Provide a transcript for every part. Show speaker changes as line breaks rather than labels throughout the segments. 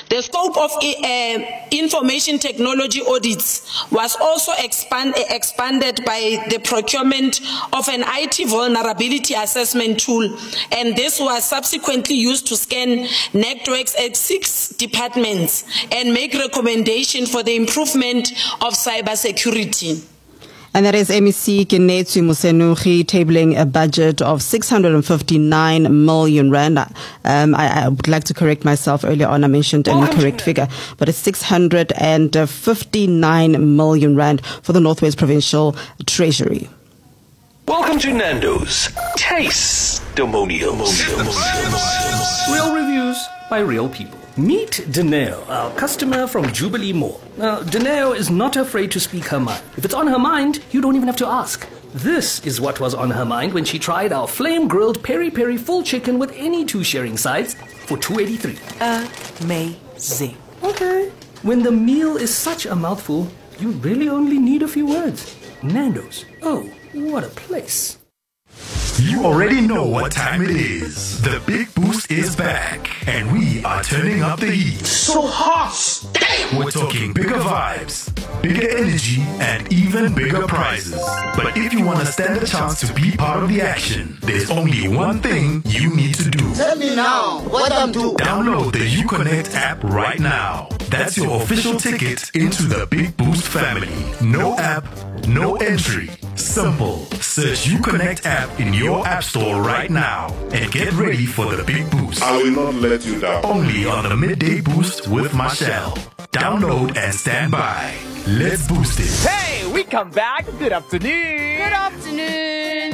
The scope of information technology audits was also expanded by the procurement of an IT vulnerability assessment tool, and this was subsequently used to scan networks at 6 departments and make recommendations for the improvement of cybersecurity.
And that is MEC Kenetsu Mosenukhi tabling a budget of 659 million rand. I would like to correct myself. Earlier on I mentioned an incorrect figure, but it's 659 million rand for the Northwest Provincial Treasury.
Welcome to Nando's Taste-Demonials.
Real reviews by real people. Meet Daneo, our customer from Jubilee Mall. Now, Daneo is not afraid to speak her mind. If it's on her mind, you don't even have to ask. This is what was on her mind when she tried our flame-grilled peri-peri full chicken with any 2 sharing sides for $2.83.
Amazing.
Okay. When the meal is such a mouthful, you really only need a few words. Nando's. Oh, what a place.
You already know what time it is. The Big Boost is back, and we are turning up the heat.
So hot! Damn!
We're talking bigger vibes, bigger energy, and even bigger prizes. But if you want to stand a chance to be part of the action, there's only one thing you need to do.
Tell me now what I'm doing.
Download the UConnect app right now. That's your official ticket into the Big Boost family. No app, no entry. Simple. Search UConnect app in your app store right now and get ready for the Big Boost.
I will not let you down.
Only on the Midday Boost with Marshall. Download and stand by. Let's boost it.
Hey, we come back. Good afternoon.
Good afternoon.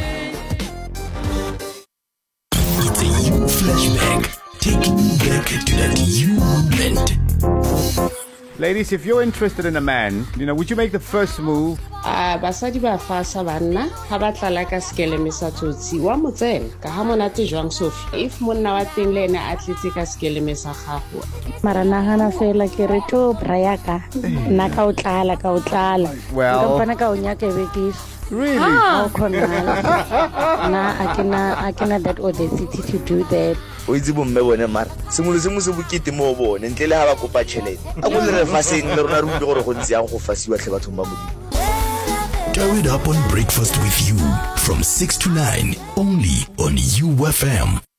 It's a you flashback. Taking you back to that you moment.
Ladies, if you're interested in a man, would you make the first move?
Basadi ba fasa banna ha ba tla ka skele mesa tsotsi wa motseng ka ha monate jwang Sophie if monna wa teng le ene a tletse ka skele mesa gago
mara nagana fela ke re to brayaka nna ka o tlala
well
ka ka o nyaka bekis
really
oh khona na akena that audacity to do that
o itse bomme bone mara sengwe se bokete mo bone ntle le ha ba kopa tšhelete a go le re faseng le rona re utlwe gore go ntse yang go fasiwa tle bathong ba modimo.
Throw it up on breakfast with you from 6 to 9 only on UFM.